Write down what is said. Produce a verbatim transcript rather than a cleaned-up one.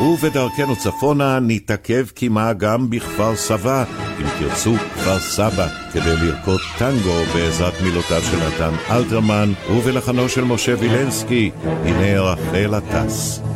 ובדרכנו צפונה נתעכב כמעט גם בכפר סבא, אם תרצו כפר סבא, כדי לרקוד טנגו בעזרת מילותיו של נתן אלתרמן ובלחנו של משה וילנסקי. הנה רחל הטס.